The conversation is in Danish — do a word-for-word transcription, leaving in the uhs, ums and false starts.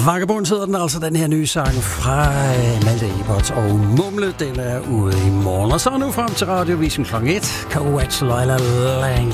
Vagabond hedder den, altså den her nye sang fra Malte Ebert og Mumle. Den er ude i morgen. Og så nu frem til radiovisen klokken et. Coates, Leila Lang.